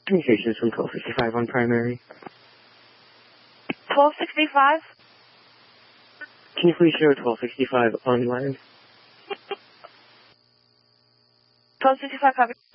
Communications from 1265 on primary. 1265? Can you please show 1265 online? 1265 copy.